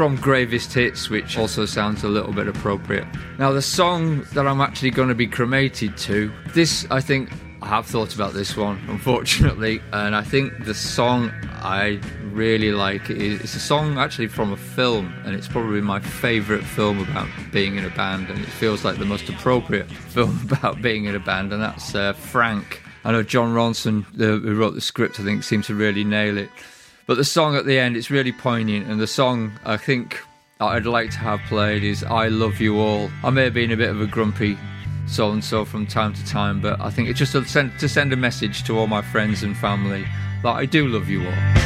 from Gravest Hits, which also sounds a little bit appropriate. Now, the song that I'm actually going to be cremated to, this, I think, I have thought about this one, unfortunately, and I think the song I really like it's a song actually from a film, and it's probably my favourite film about being in a band, and it feels like the most appropriate film about being in a band, and that's Frank. I know John Ronson, who wrote the script, I think seemed to really nail it. But the song at the end, it's really poignant, and the song I think I'd like to have played is I Love You All. I may have been a bit of a grumpy so-and-so from time to time, but I think it's just to send a message to all my friends and family that I do love you all.